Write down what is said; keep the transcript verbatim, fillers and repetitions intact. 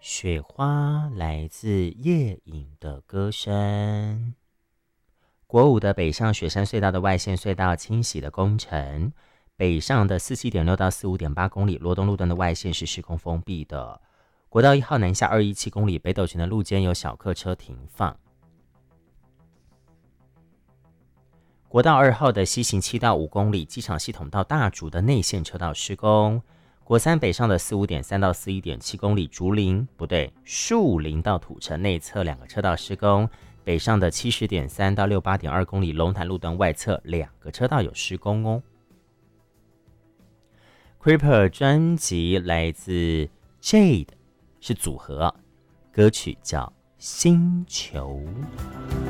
雪花来自夜莺的歌声。国五的北上雪山隧道的外线隧道清洗的工程，北上的四七点六到四五点八公里，罗东路段的外线是施工封闭的。国道一号南下二一七公里，北斗群的路肩有小客车停放。国道二号的西行七到五公里，机场系统到大竹的内线车道施工。国三北上的四五点三到四一点七公里，竹林不对，树林到土城内侧两个车道施工。北上的七十点三到六八点二公里，龙潭路段外侧两个车道有施工哦。Creeper 专辑来自 Jade， 是组合，歌曲叫《星球》。